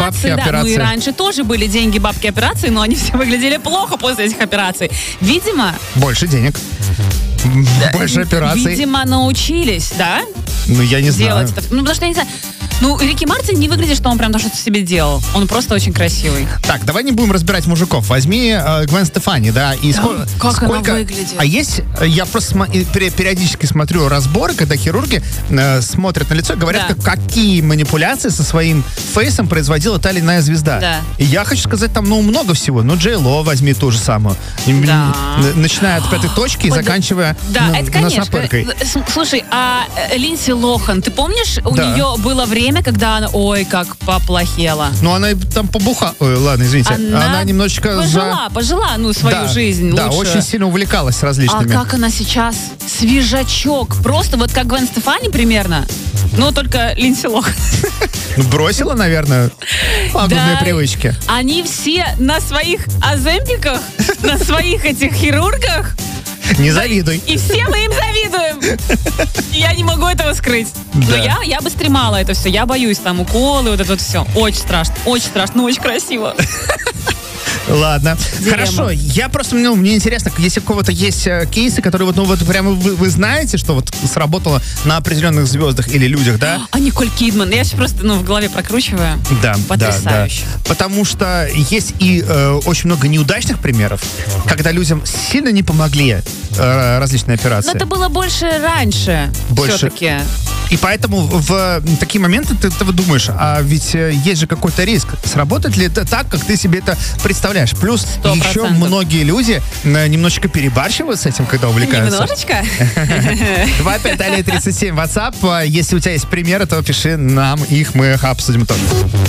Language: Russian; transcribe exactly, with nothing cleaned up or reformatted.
бабки, да. операции. Ну и раньше тоже были деньги, бабки, операции, но они все выглядели плохо после этих операций. Видимо... Больше денег. Больше операций. Видимо, научились, да? Ну, я не знаю. Делать это. Ну, потому что, я не знаю... Ну, Рики Мартин не выглядит, что он прям что-то себе делал. Он просто очень красивый. Так, давай не будем разбирать мужиков. Возьми э, Гвен Стефани, да, и сколько... Как сколько... она выглядит? А есть, я просто смо... периодически смотрю разборы, когда хирурги э, смотрят на лицо и говорят, Да. как, какие манипуляции со своим фейсом производила та или иная звезда. Да. И я хочу сказать, там, ну, много всего. Ну, Джей Ло возьми ту же самую. Да. Н- Начиная от пятой точки и Ой, заканчивая Да, ну, это конечно. носопыркой. С- Слушай, а э, Линдси Лохан, ты помнишь, у Да. нее было время, когда она, ой, как поплохела. Ну, она там побуха... Ой, ладно, извините. Она, Она немножечко... Пожила, за... пожила, ну, свою да, жизнь да, лучше. очень сильно увлекалась А различными. как она сейчас? Свежачок. Просто вот как Гвен Стефани примерно. Но только Линдси Лохан. Ну, бросила, наверное, пагубные Да. привычки. Они все на своих оземпиках, на своих этих хирургах. Не завидуй. И все мы им завидуем. Я не могу этого скрыть. Но Да. я, я бы стремала это все. Я боюсь там уколы, вот это вот все. Очень страшно, очень страшно, но очень красиво. Ладно. Дилемма. Хорошо. Я просто, ну, мне интересно, если у кого-то есть э, кейсы, которые вот, ну, вот прямо вы, вы знаете, что вот сработало на определенных звездах или людях, да? А Николь Кидман, я сейчас просто ну, в голове прокручиваю. Да, Потрясающе. да, да. Потому что есть и э, очень много неудачных примеров, когда людям сильно не помогли э, различные операции. Но это было больше раньше. Больше. Все-таки. И поэтому в такие моменты ты, ты вот думаешь, а ведь э, есть же какой-то риск. Сработает ли это так, как ты себе это представляешь? Плюс Сто еще процентов. многие люди э, немножечко перебарщивают с этим, когда увлекаются. Немножечко. два пять тридцать семь WhatsApp. Если у тебя есть примеры, то пиши нам их, мы их обсудим тоже.